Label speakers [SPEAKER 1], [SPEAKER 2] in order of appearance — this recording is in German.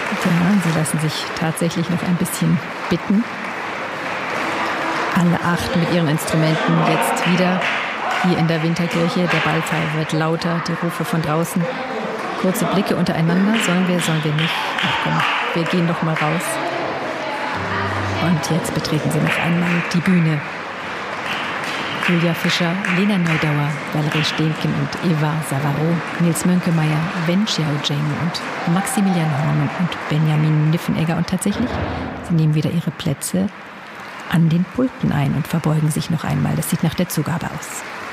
[SPEAKER 1] Ja, sie lassen sich tatsächlich noch ein bisschen bitten. Alle 8 mit ihren Instrumenten jetzt wieder hier in der Winterkirche. Der Ballpfeil wird lauter, die Rufe von draußen. Kurze Blicke untereinander. Sollen wir nicht? Ach komm, wir gehen doch mal raus. Und jetzt betreten sie noch einmal die Bühne. Julia Fischer, Lena Neudauer, Valerie Stehnken und Eva Savaro, Nils Mönkemeyer, Wen Xiaojing und Maximilian Horn und Benjamin Niffenegger. Und tatsächlich, sie nehmen wieder ihre Plätze an den Pulten ein und verbeugen sich noch einmal. Das sieht nach der Zugabe aus.